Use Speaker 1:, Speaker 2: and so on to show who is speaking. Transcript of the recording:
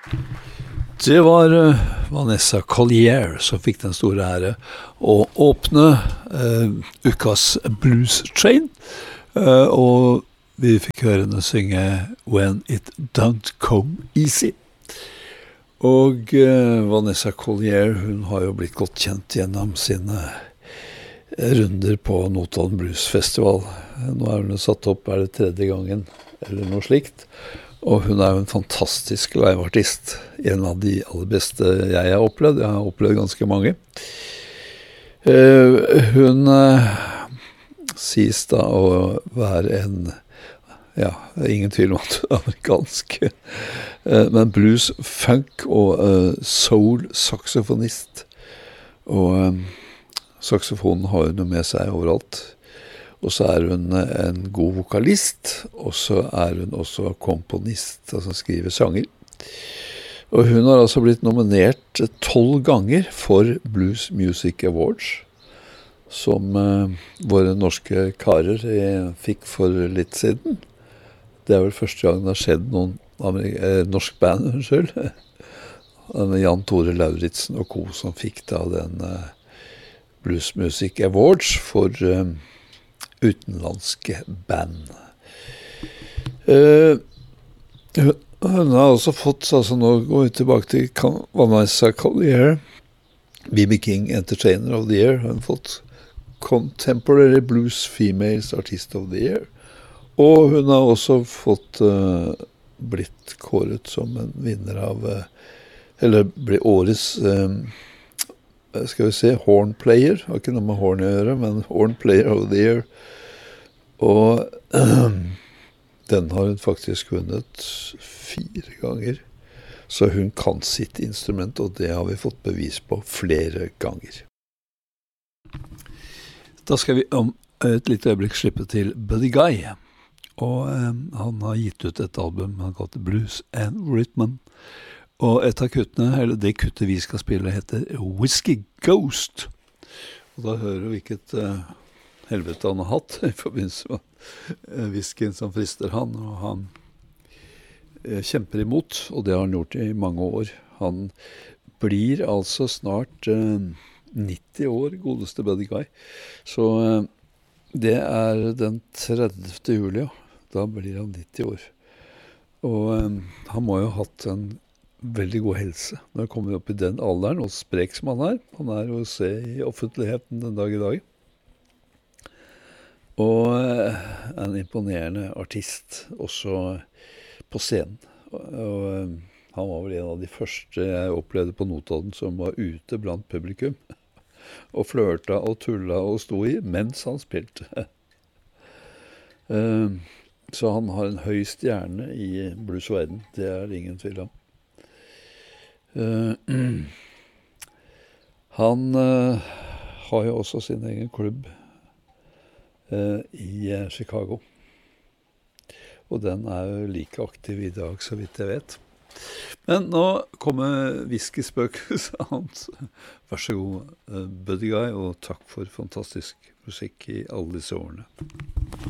Speaker 1: Det var Vanessa Collier som fikk den store ære å åpne ukas Blues Train, og vi fikk høre henne synge When It Don't Come Easy. Og Vanessa Collier, hun har jo blitt godt kjent gjennom sine runder på Notodden Blues Festival. Nå er hun satt opp, er det tredje gangen, eller noe slikt. Og hun er jo en fantastisk liveartist, en av de aller beste jeg har opplevd. Jeg har opplevd ganske mange. Hun sies da å være en, ja, ingen tvil om at hun er amerikansk, men blues, funk og soul-saksofonist. Og saksofonen har hun med seg overalt. Og så er hun en god vokalist, og så er hun også komponist, altså skriver sanger. Og hun har altså blitt nominert 12 ganger for Blues Music Awards, som våre norske karer fikk for litt siden. Det er vel første gang det har skjedd noen norsk band, unnskyld. Jan Tore Lauritsen og co. som fikk da den Blues Music Awards for utenlandske band. Hun har også fått, altså nå går vi tilbake til Vanessa Collier, B.B. King Entertainer of the Year, hun har fått Contemporary Blues Females Artist of the Year, og hun har også fått blitt kåret som en vinner av, eller ble årets skal vi se, Horn Player, har ikke noe med horn å gjøre, men Horn Player of the Year. Og den har hun faktisk vunnet 4 ganger. Så hun kan sitt instrument, og det har vi fått bevis på flere ganger. Da skal vi om et lite øyeblikk slippe til Buddy Guy. Og han har gitt ut et album han kaller Blues and Rhythm. Og et av kuttene, eller det kuttet vi skal spille, heter Whiskey Ghost. Og da hører du hvilket helvete han har hatt i forbindelse med whiskyen som frister han. Og han kjemper imot, og det har han gjort i mange år. Han blir altså snart 90 år, godeste Buddy Guy. Så det er den 30. juli, ja. Da blir han 90 år. Og han må jo ha hatt en veldig god helse når han kommer opp i den alderen, og sprek som han er. Han er jo å se i offentligheten den dag i dag. Og en imponerende artist, også på scenen. Og han var vel en av de første jeg opplevde på Notodden som var ute blant publikum, og flørta og tulla og sto i mens han spilte. Så han har en høy stjerne i bluesverden, det er det ingen tvil om. Han har jo også sin egen klubb i Chicago. Og den er jo like aktiv i dag, så vidt jeg vet. Men nå kommer whisky-spøkelset hans. Vær så god, Buddy Guy, og takk for fantastisk musikk i alle disse årene.